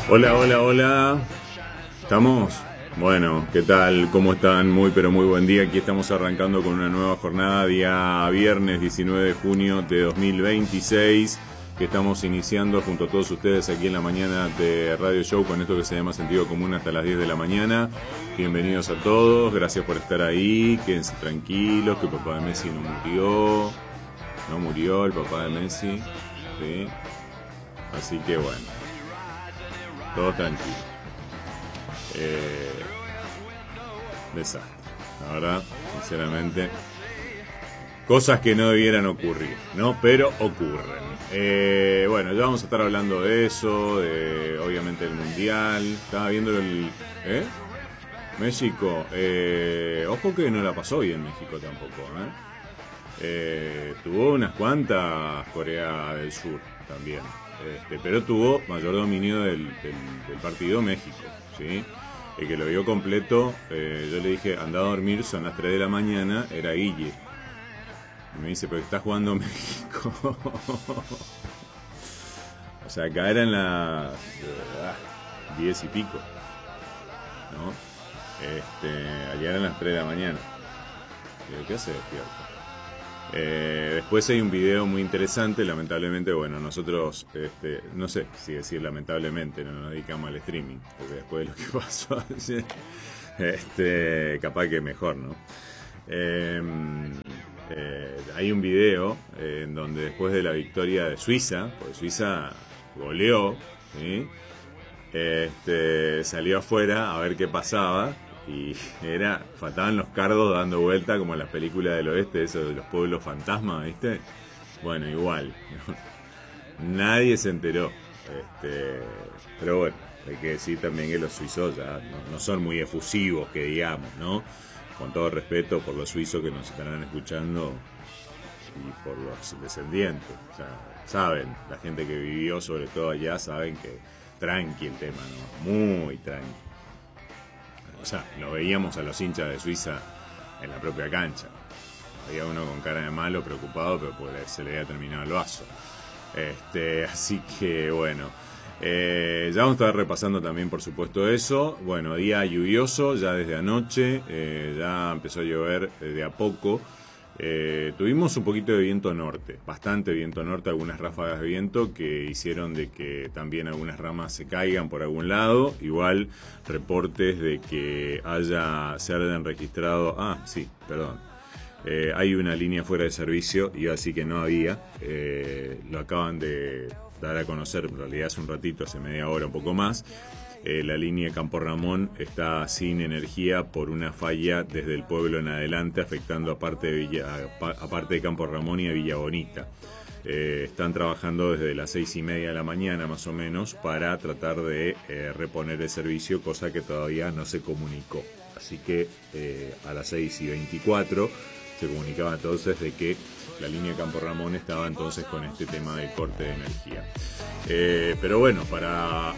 Hola, hola, hola. ¿Estamos? Bueno, ¿qué tal? ¿Cómo están? Muy, pero muy buen día. Aquí estamos arrancando con una nueva jornada, día viernes 19 de junio de 2026, que estamos iniciando junto a todos ustedes aquí en la mañana de Radio Show con esto que se llama Sentido Común hasta las 10 de la mañana. Bienvenidos a todos, gracias por estar ahí, quédense tranquilos, que el papá de Messi no murió el papá de Messi, ¿sí? Así que bueno, todo tranquilo. Desastre, la verdad, sinceramente, cosas que no debieran ocurrir, ¿no? Pero ocurren. Bueno, ya vamos a estar hablando de eso, de obviamente el Mundial. Estaba viendo el... México, ojo que no la pasó bien México tampoco, tuvo unas cuantas Corea del Sur también, pero tuvo mayor dominio del partido México, ¿sí? El que lo vio completo, yo le dije, anda a dormir, son las 3 de la mañana, era Guille. Y me dice, pero está jugando México. O sea, acá eran las 10 y pico, ¿no? Allá eran las 3 de la mañana. ¿Qué hace despierto? Después hay un video muy interesante. Lamentablemente, bueno, nosotros no sé si decir lamentablemente, no nos dedicamos al streaming, porque después de lo que pasó ayer, capaz que mejor, ¿no? Hay un video en donde después de la victoria de Suiza, porque Suiza goleó, ¿sí? Salió afuera a ver qué pasaba y faltaban los cardos dando vuelta como en las películas del oeste, eso de los pueblos fantasmas, ¿viste? Bueno, igual, ¿no? Nadie se enteró, pero bueno, hay que decir también que los suizos ya no son muy efusivos, que digamos, ¿no? Con todo respeto por los suizos que nos estarán escuchando y por los descendientes, o sea, saben, la gente que vivió sobre todo allá saben que tranqui el tema, ¿no? Muy tranqui. O sea, lo veíamos a los hinchas de Suiza en la propia cancha. Había uno con cara de malo, preocupado, pero pues se le había terminado el vaso. Así que bueno, ya vamos a estar repasando también, por supuesto, eso. Bueno, día lluvioso ya desde anoche, ya empezó a llover de a poco. Tuvimos un poquito de viento norte, bastante viento norte, algunas ráfagas de viento que hicieron de que también algunas ramas se caigan por algún lado. Igual reportes de que se hayan registrado, hay una línea fuera de servicio, iba a decir que no había, lo acaban de dar a conocer, en realidad hace un ratito, hace media hora, un poco más. La línea Campo Ramón está sin energía por una falla desde el pueblo en adelante, afectando aparte de Campo Ramón y a Villa Bonita. Están trabajando desde las 6:30 de la mañana más o menos para tratar de reponer el servicio, cosa que todavía no se comunicó. Así que a las 6:24 se comunicaba entonces de que la línea Campo Ramón estaba entonces con este tema de corte de energía. Pero bueno, para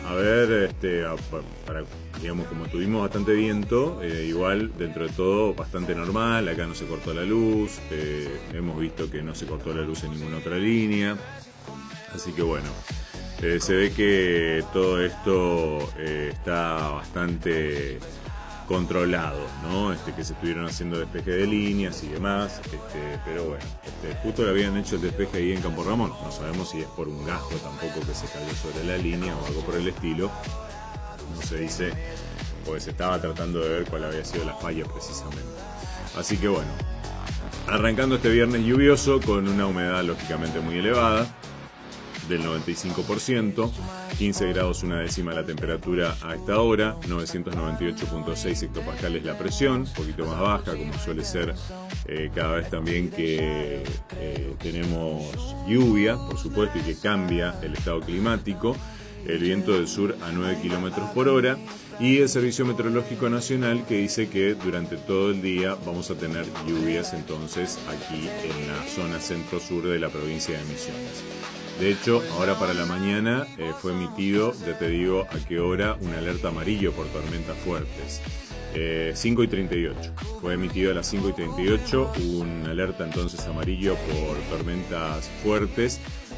digamos, como tuvimos bastante viento, igual dentro de todo bastante normal. Acá no se cortó la luz, hemos visto que no se cortó la luz en ninguna otra línea, así que bueno, se ve que todo esto está bastante controlado, ¿no? Que se estuvieron haciendo despeje de líneas y demás, pero bueno, justo le habían hecho el despeje ahí en Campo Ramón. No sabemos si es por un gasto tampoco que se cayó sobre la línea o algo por el estilo, no se dice, porque se estaba tratando de ver cuál había sido la falla precisamente. Así que bueno, arrancando este viernes lluvioso con una humedad lógicamente muy elevada, del 95%, 15 grados una décima la temperatura a esta hora, 998.6 hectopascales la presión, un poquito más baja como suele ser cada vez también que tenemos lluvia, por supuesto, y que cambia el estado climático. El viento del sur a 9 kilómetros por hora y el Servicio Meteorológico Nacional que dice que durante todo el día vamos a tener lluvias entonces aquí en la zona centro-sur de la provincia de Misiones. De hecho, ahora para la mañana fue emitido, ya te digo a qué hora, una alerta amarillo por tormentas fuertes. 5:38. Fue emitido a las 5:38 una alerta entonces amarillo por tormentas fuertes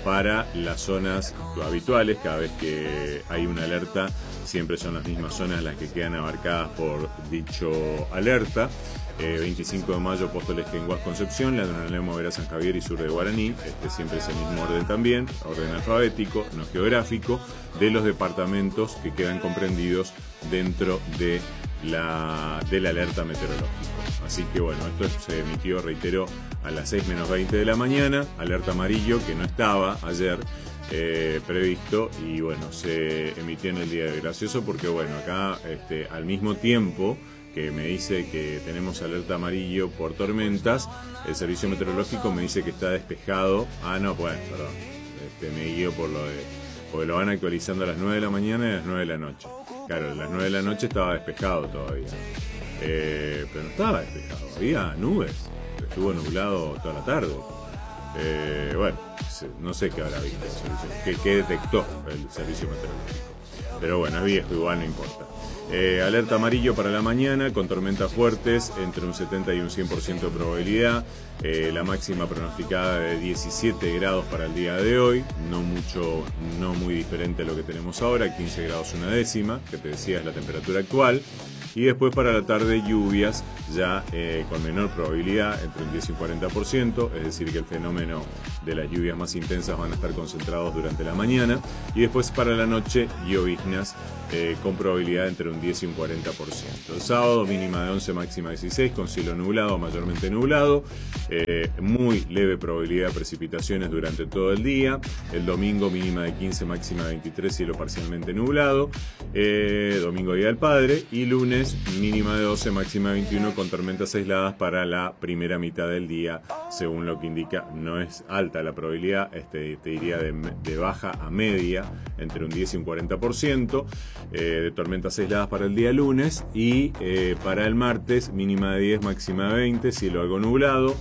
para las zonas habituales. Cada vez que hay una alerta, siempre son las mismas zonas las que quedan abarcadas por dicho alerta. 25 de mayo, Apóstoles, Quenguas, Concepción, Ladronalemo, Vera, San Javier y sur de Guaraní. Siempre es el mismo orden también, orden alfabético, no geográfico, de los departamentos que quedan comprendidos dentro de la alerta meteorológica. Así que bueno, esto se emitió, reitero, a las 6 menos 20 de la mañana, alerta amarillo que no estaba ayer previsto, y bueno, se emitió en el día de hoy. Gracioso porque bueno, acá al mismo tiempo que me dice que tenemos alerta amarillo por tormentas, el servicio meteorológico me dice que está despejado. No, pues, perdón, me guío por porque lo van actualizando a las 9 de la mañana y a las 9 de la noche. Claro, a las 9 de la noche estaba despejado todavía, pero no estaba despejado, había nubes, estuvo nublado toda la tarde. Bueno, no sé qué habrá visto el servicio, qué detectó el servicio meteorológico, pero bueno, es viejo, igual no importa. Alerta amarillo para la mañana, con tormentas fuertes, entre un 70 y un 100% de probabilidad. La máxima pronosticada de 17 grados para el día de hoy, no muy diferente a lo que tenemos ahora, 15 grados una décima, que te decía es la temperatura actual. Y después para la tarde lluvias ya con menor probabilidad, entre un 10 y un 40%, es decir que el fenómeno de las lluvias más intensas van a estar concentrados durante la mañana. Y después para la noche lloviznas con probabilidad entre un 10 y un 40%. El sábado mínima de 11, máxima de 16, con cielo nublado, mayormente nublado. Muy leve probabilidad de precipitaciones durante todo el día. El domingo mínima de 15, máxima de 23, cielo parcialmente nublado. Domingo Día del Padre. Y lunes mínima de 12, máxima de 21, con tormentas aisladas para la primera mitad del día, según lo que indica. No es alta la probabilidad, te diría de baja a media, entre un 10 y un 40%, de tormentas aisladas para el día lunes. Y para el martes mínima de 10, máxima de 20, cielo algo nublado,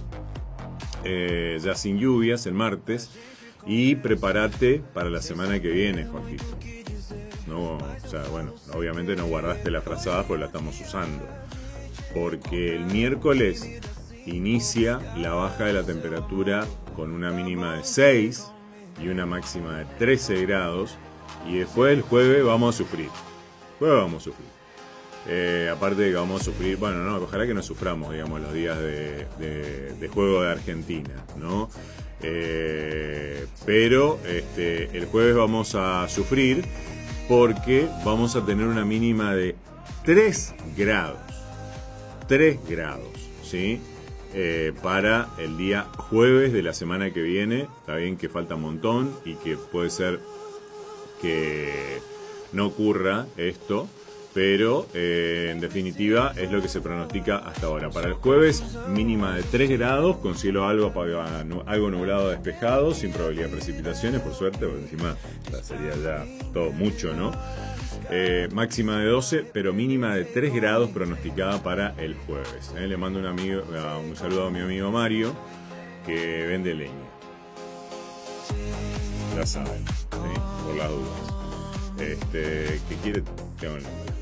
ya sin lluvias el martes. Y prepárate para la semana que viene, Joaquito. No, o sea, bueno, obviamente no guardaste la frazada porque la estamos usando. Porque el miércoles inicia la baja de la temperatura con una mínima de 6 y una máxima de 13 grados. Y después el jueves vamos a sufrir. Aparte de que vamos a sufrir, bueno, no, ojalá que no suframos, digamos, los días de juego de Argentina, ¿no? Pero el jueves vamos a sufrir porque vamos a tener una mínima de 3 grados. 3 grados, ¿sí? Para el día jueves de la semana que viene. Está bien que falta un montón y que puede ser que no ocurra esto, pero en definitiva es lo que se pronostica hasta ahora. Para el jueves mínima de 3 grados, con cielo algo nublado despejado, sin probabilidad de precipitaciones, por suerte, porque encima sería ya todo mucho, ¿no? Máxima de 12, pero mínima de 3 grados pronosticada para el jueves. Le mando un saludo a mi amigo Mario, que vende leña. Ya saben, ¿sí? Por las dudas. Que quiere, tengo el nombre.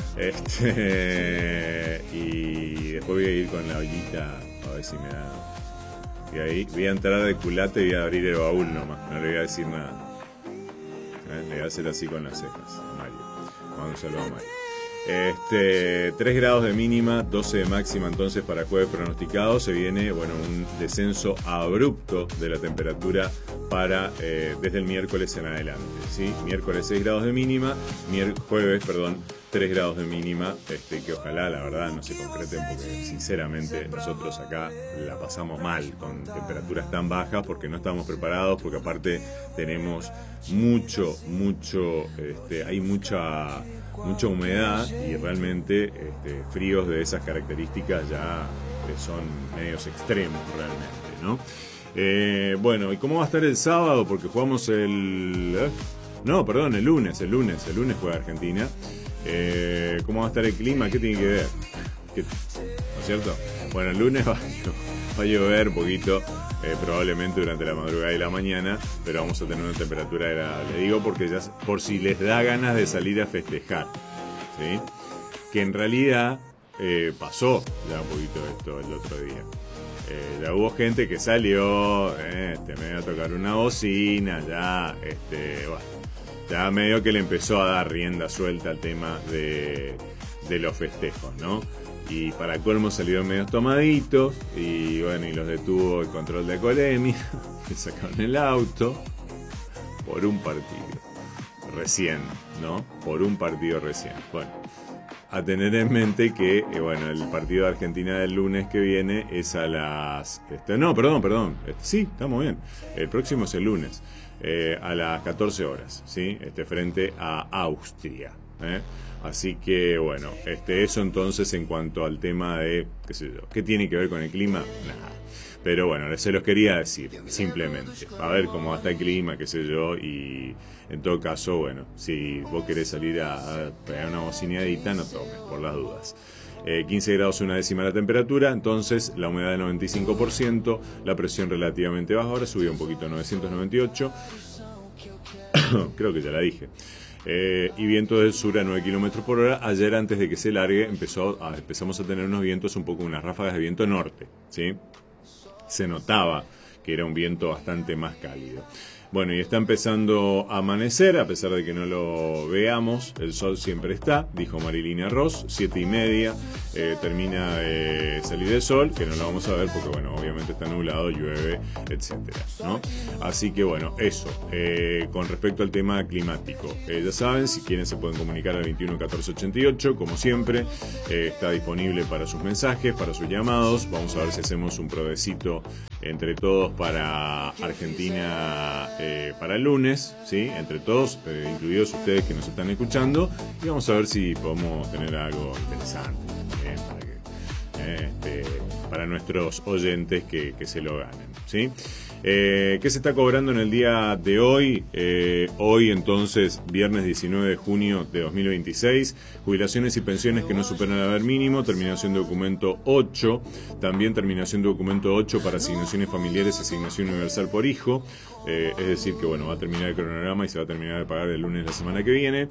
Y después voy a ir con la ollita a ver si me da. Y ahí voy a entrar de culate y voy a abrir el baúl nomás, no le voy a decir nada. Le voy a hacer así con las cejas a Mario. Vamos a saludo a Mario. 3 grados de mínima, 12 de máxima entonces para jueves pronosticado. Se viene, bueno, un descenso abrupto de la temperatura para desde el miércoles en adelante, ¿sí? Miércoles 6 grados de mínima, jueves, 3 grados de mínima, que ojalá la verdad no se concreten, porque sinceramente nosotros acá la pasamos mal con temperaturas tan bajas, porque no estamos preparados, porque aparte tenemos hay mucha humedad, y realmente fríos de esas características ya son medios extremos realmente, ¿no? Bueno, ¿y cómo va a estar el sábado? Porque jugamos el lunes juega Argentina. ¿Cómo va a estar el clima? ¿Qué tiene que ver? ¿No es cierto? Bueno, el lunes va a llover un poquito, probablemente durante la madrugada y la mañana, pero vamos a tener una temperatura agradable. Digo porque ya, por si les da ganas de salir a festejar, ¿sí? Que en realidad pasó ya un poquito esto el otro día. ya hubo gente que salió, medio a tocar una bocina, bueno, ya medio que le empezó a dar rienda suelta al tema de los festejos, ¿no? Y para colmo salieron medio tomaditos y bueno, y los detuvo el control de alcoholemia, le sacaron el auto por un partido recién, ¿no? Por un partido recién. Bueno, a tener en mente que, bueno, el partido de Argentina del lunes que viene es a las... sí, estamos bien. El próximo es el lunes, a las 14 horas, ¿sí? Frente a Austria, ¿eh? Así que, bueno, eso entonces en cuanto al tema de, qué sé yo, ¿qué tiene que ver con el clima? Nada. Pero bueno, se los quería decir, simplemente. A ver cómo va a estar el clima, qué sé yo, y en todo caso, bueno, si vos querés salir a pegar una bocineadita, no tomes, por las dudas. 15 grados una décima la temperatura, entonces la humedad del 95%, la presión relativamente baja, ahora subió un poquito, 998, creo que ya la dije. Y viento del sur a 9 km por hora. Ayer, antes de que se largue, empezamos a tener unos vientos, unas ráfagas de viento norte, ¿sí? Se notaba que era un viento bastante más cálido. Bueno, y está empezando a amanecer, a pesar de que no lo veamos, el sol siempre está, dijo Marilina Ross, 7:30, termina de salir el sol, que no lo vamos a ver porque, bueno, obviamente está nublado, llueve, etcétera, ¿no? Así que, bueno, eso, con respecto al tema climático, ya saben, si quieren se pueden comunicar al 21 14 88, como siempre, está disponible para sus mensajes, para sus llamados, vamos a ver si hacemos un provecito entre todos para Argentina para el lunes, ¿sí? Entre todos, incluidos ustedes que nos están escuchando, y vamos a ver si podemos tener algo interesante para nuestros oyentes que se lo ganen, ¿sí? ¿Qué se está cobrando en el día de hoy? Hoy entonces, viernes 19 de junio de 2026, jubilaciones y pensiones que no superan el haber mínimo, terminación de documento 8, también terminación de documento 8 para asignaciones familiares, asignación universal por hijo, es decir que bueno, va a terminar el cronograma y se va a terminar de pagar el lunes de la semana que viene,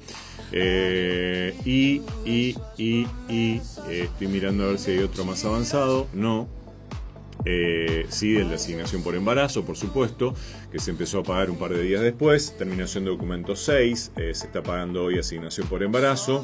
estoy mirando a ver si hay otro más avanzado, no. Sí, de la asignación por embarazo, por supuesto, que se empezó a pagar un par de días después, terminación de documento 6, se está pagando hoy asignación por embarazo,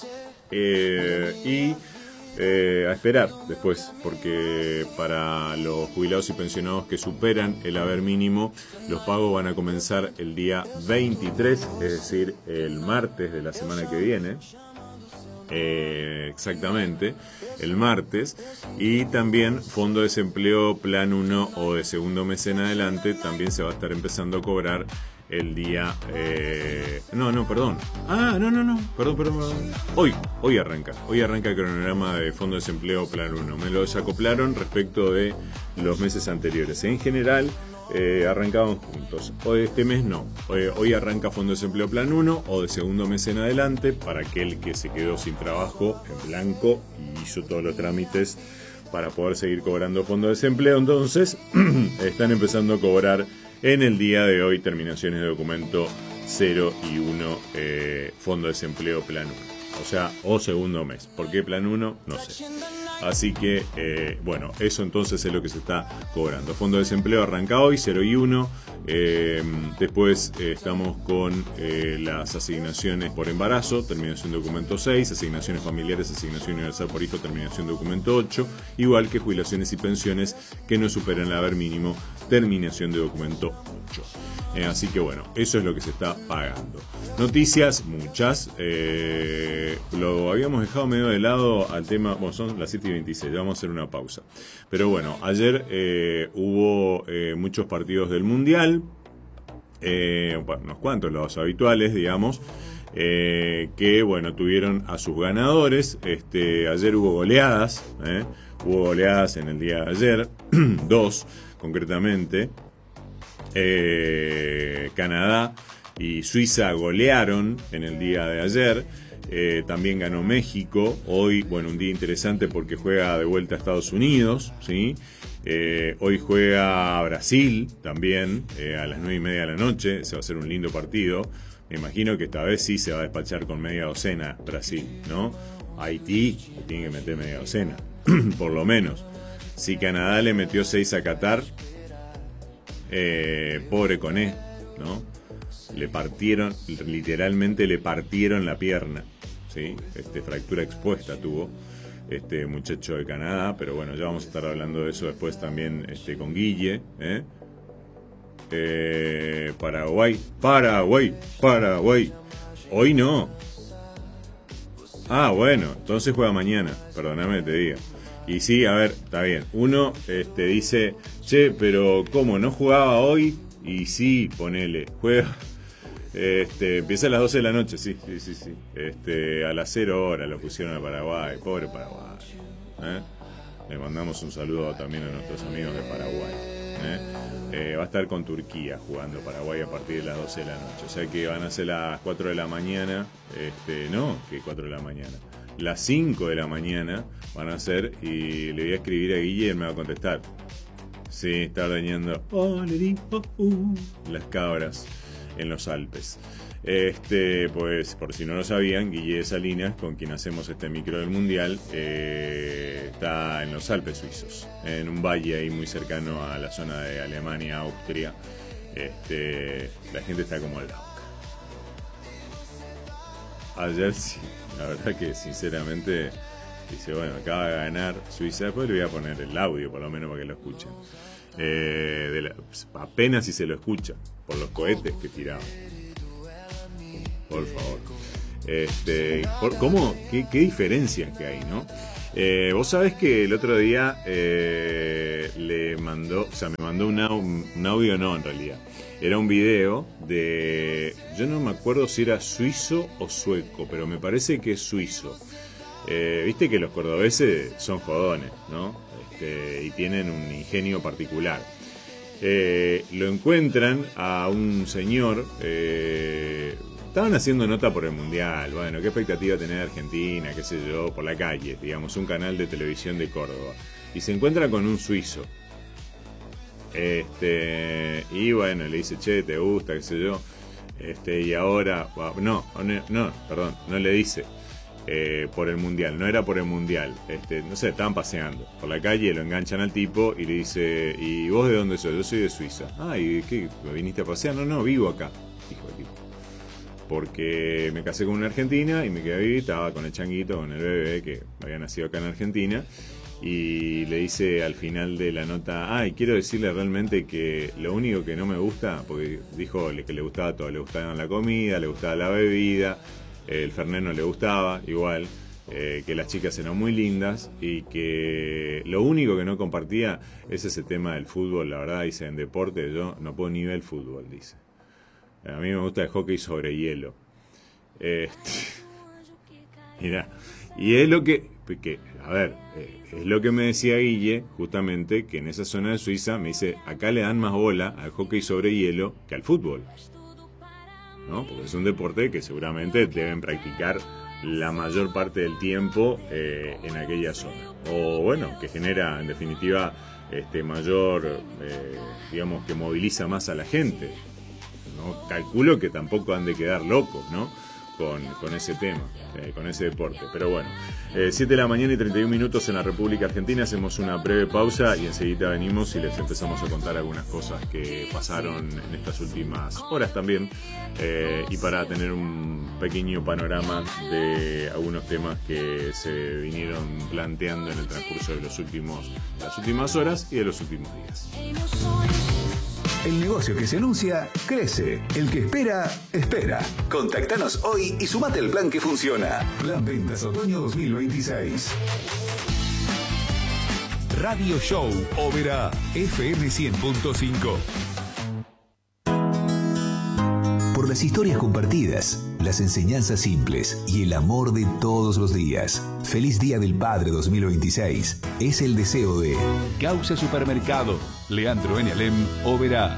a esperar después, porque para los jubilados y pensionados que superan el haber mínimo, los pagos van a comenzar el día 23, es decir, el martes de la semana que viene. Exactamente, el martes, y también Fondo de Desempleo Plan 1 o de segundo mes en adelante también se va a estar empezando a cobrar el día perdón, hoy arranca el cronograma de Fondo de Desempleo Plan 1, me lo desacoplaron respecto de los meses anteriores, en general arrancaban juntos. Hoy, este mes no. Hoy arranca Fondo de Desempleo Plan 1 o de segundo mes en adelante para aquel que se quedó sin trabajo en blanco y hizo todos los trámites para poder seguir cobrando Fondo de Desempleo. Entonces están empezando a cobrar en el día de hoy terminaciones de documento 0 y 1 Fondo de Desempleo Plan 1. O sea, o segundo mes. ¿Por qué Plan 1? No sé. Así que, bueno, eso entonces es lo que se está cobrando. Fondo de Desempleo arranca hoy, 0 y 1. Después estamos con las asignaciones por embarazo, terminación de documento 6, asignaciones familiares, asignación universal por hijo, terminación de documento 8, igual que jubilaciones y pensiones que no superan el haber mínimo, terminación de documento 8. Así que bueno, eso es lo que se está pagando. Noticias, muchas. Lo habíamos dejado medio de lado al tema, bueno, son las 7:26, vamos a hacer una pausa. Pero bueno, ayer hubo muchos partidos del Mundial, bueno, unos cuantos, los habituales, digamos, que bueno, tuvieron a sus ganadores. Ayer hubo goleadas en el día de ayer, 2 concretamente. Canadá y Suiza golearon en el día de ayer. También ganó México. Hoy, bueno, un día interesante porque juega de vuelta a Estados Unidos, ¿sí? Hoy juega Brasil también a las 9:30 de la noche. Se va a hacer un lindo partido. Me imagino que esta vez sí se va a despachar con media docena Brasil, ¿no? Haití tiene que meter media docena, por lo menos. Si Canadá le metió 6 a Qatar, pobre Koné, ¿no? Le partieron, literalmente le partieron la pierna, ¿sí? Fractura expuesta tuvo este muchacho de Canadá, pero bueno, ya vamos a estar hablando de eso después también con Guille, Paraguay. Hoy no. Ah, bueno, entonces juega mañana, perdóname que te diga. Y sí, a ver, está bien. Uno dice, che, pero ¿cómo? ¿No jugaba hoy? Y sí, ponele, juega. Empieza a las 12 de la noche, sí. A las 0 horas lo pusieron a Paraguay, pobre Paraguay. Le mandamos un saludo también a nuestros amigos de Paraguay. Va a estar con Turquía jugando Paraguay a partir de las 12 de la noche. O sea que van a ser las 4 de la mañana. No, que 4 de la mañana. Las 5 de la mañana van a ser, y le voy a escribir a Guille y él me va a contestar. Sí, está ordeñando las cabras en los Alpes. Pues por si no lo sabían, Guille Salinas, con quien hacemos este micro del Mundial, está en los Alpes suizos, en un valle ahí muy cercano a la zona de Alemania, Austria. La gente está como loca. Ayer sí, la verdad que sinceramente dice, bueno, acaba de ganar Suiza. Después le voy a poner el audio por lo menos para que lo escuchen. Apenas si se lo escucha por los cohetes que tiraban, por favor. ¿Cómo? ¿Qué diferencias que hay, no? Vos sabés que el otro día me mandó un audio, no, en realidad era un video de, yo no me acuerdo si era suizo o sueco, pero me parece que es suizo. Viste que los cordobeses son jodones, ¿no? Y tienen un ingenio particular. Lo encuentran a un señor, estaban haciendo nota por el Mundial, bueno, qué expectativa tener Argentina, qué sé yo, por la calle, digamos, un canal de televisión de Córdoba, y se encuentra con un suizo, y bueno, le dice, che, ¿te gusta, qué sé yo? Y ahora, no, perdón, no le dice, por el Mundial, no era por el Mundial, no sé, estaban paseando por la calle, lo enganchan al tipo y le dice, ¿y vos de dónde sos? Yo soy de Suiza. Ah, ¿y qué? ¿Me viniste a pasear? No, vivo acá, dijo el tipo. Porque me casé con una argentina y me quedé ahí, estaba con el changuito, con el bebé que había nacido acá en Argentina, y le dice al final de la nota, y quiero decirle realmente que lo único que no me gusta, porque dijo que le gustaba todo, le gustaba la comida, le gustaba la bebida, el Fernet no le gustaba, igual, que las chicas eran muy lindas y que lo único que no compartía es ese tema del fútbol. La verdad, dice, en deporte yo no puedo ni ver el fútbol, dice. A mí me gusta el hockey sobre hielo. Mirá, y es lo que es lo que me decía Guille, justamente, que en esa zona de Suiza, me dice, acá le dan más bola al hockey sobre hielo que al fútbol, ¿no? Porque es un deporte que seguramente deben practicar la mayor parte del tiempo en aquella zona. O bueno, que genera en definitiva mayor, digamos, que moviliza más a la gente, ¿no? Calculo que tampoco han de quedar locos, ¿no? Con ese tema, con ese deporte. Pero bueno, 7 de la mañana y 31 minutos en la República Argentina. Hacemos una breve pausa y enseguida venimos y les empezamos a contar algunas cosas que pasaron en estas últimas horas también, y para tener un pequeño panorama de algunos temas que se vinieron planteando en el transcurso de las últimas horas y de los últimos días. El negocio que se anuncia, crece. El que espera, espera. Contactanos hoy y sumate al plan que funciona. Plan Ventas Otoño 2026. Radio Show Oberá, FM 100.5. Por las historias compartidas, las enseñanzas simples y el amor de todos los días. Feliz Día del Padre 2026. Es el deseo de Causa Supermercado, Leandro N. Alem, Oberá.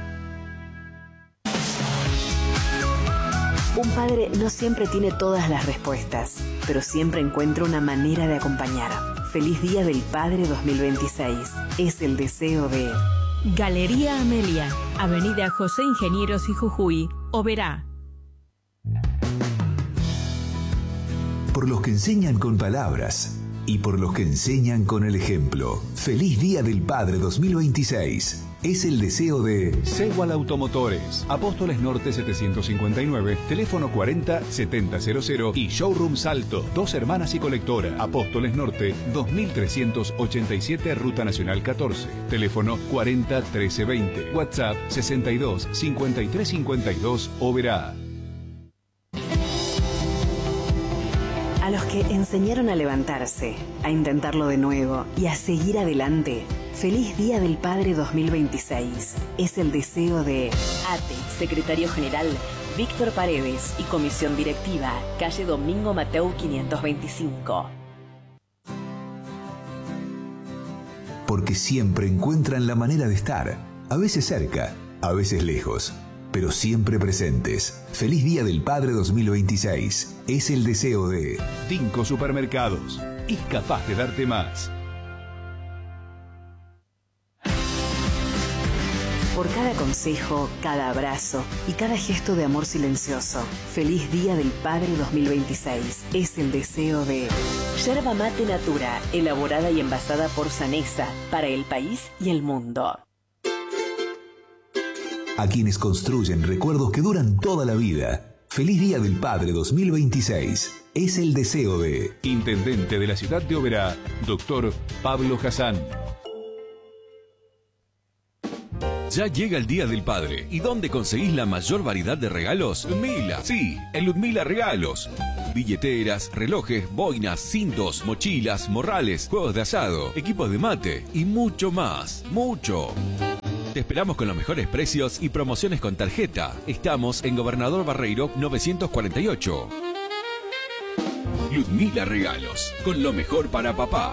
Un padre no siempre tiene todas las respuestas, pero siempre encuentra una manera de acompañar. Feliz Día del Padre 2026. Es el deseo de Galería Amelia, Avenida José Ingenieros y Jujuy, Oberá. Por los que enseñan con palabras, y por los que enseñan con el ejemplo. Feliz Día del Padre 2026. Es el deseo de Segual Automotores, Apóstoles Norte 759, teléfono 40-7000 y Showroom Salto, Dos Hermanas y Colectora, Apóstoles Norte 2387, Ruta Nacional 14, teléfono 40-1320, WhatsApp 62-5352, Oberá. A los que enseñaron a levantarse, a intentarlo de nuevo y a seguir adelante, feliz Día del Padre 2026. Es el deseo de ATE, Secretario General Víctor Paredes y Comisión Directiva, calle Domingo Mateu 525. Porque siempre encuentran la manera de estar, a veces cerca, a veces lejos, pero siempre presentes. Feliz Día del Padre 2026. Es el deseo de Dinco Supermercados. Es capaz de darte más. Por cada consejo, cada abrazo y cada gesto de amor silencioso, feliz Día del Padre 2026. Es el deseo de Yerba Mate Natura, elaborada y envasada por Sanesa, para el país y el mundo. A quienes construyen recuerdos que duran toda la vida. Feliz Día del Padre 2026. Es el deseo de Intendente de la ciudad de Oberá, Dr. Pablo Hassan. Ya llega el Día del Padre. ¿Y dónde conseguís la mayor variedad de regalos? Ludmila. Sí, en Ludmila Regalos. Billeteras, relojes, boinas, cintos, mochilas, morrales, juegos de asado, equipos de mate y mucho más. ¡Mucho! Te esperamos con los mejores precios y promociones con tarjeta. Estamos en Gobernador Barreiro 948. Ludmila Regalos, con lo mejor para papá.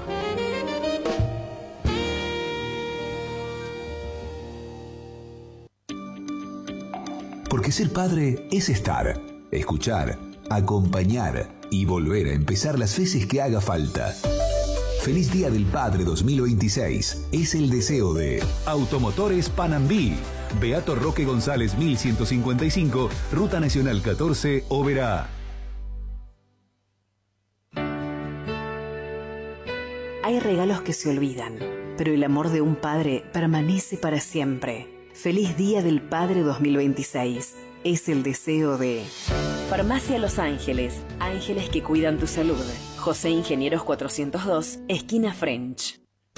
Porque ser padre es estar, escuchar, acompañar y volver a empezar las veces que haga falta. Feliz Día del Padre 2026. Es el deseo de Automotores Panambí, Beato Roque González 1155, Ruta Nacional 14, Oberá. Hay regalos que se olvidan, pero el amor de un padre permanece para siempre. Feliz Día del Padre 2026. Es el deseo de Farmacia Los Ángeles, ángeles que cuidan tu salud. José Ingenieros 402, esquina French.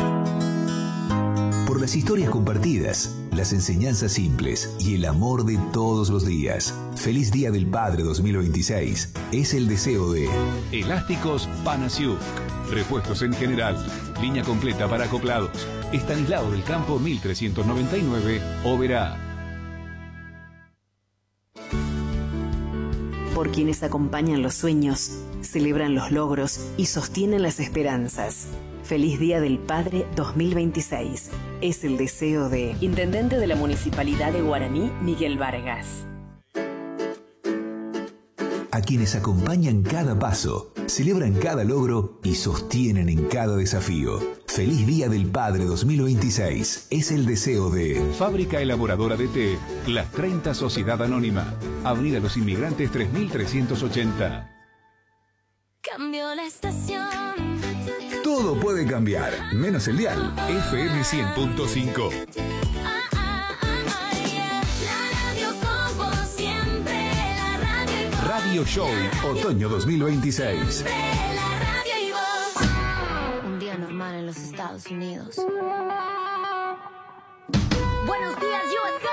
Por las historias compartidas, las enseñanzas simples y el amor de todos los días. Feliz Día del Padre 2026. Es el deseo de Elásticos Panasiuk, repuestos en general, línea completa para acoplados. Estanislao del Campo 1399, Oberá. Por quienes acompañan los sueños, celebran los logros y sostienen las esperanzas. Feliz Día del Padre 2026. Es el deseo de Intendente de la Municipalidad de Guaraní, Miguel Vargas. A quienes acompañan cada paso, celebran cada logro y sostienen en cada desafío. Feliz Día del Padre 2026. Es el deseo de Fábrica Elaboradora de Té, Las 30 Sociedad Anónima, Avenida Los Inmigrantes 3380. Cambió la estación. Todo puede cambiar, menos el dial. FM 100.5. Radio Show, Otoño 2026. Un día normal en los Estados Unidos. Buenos días, USA.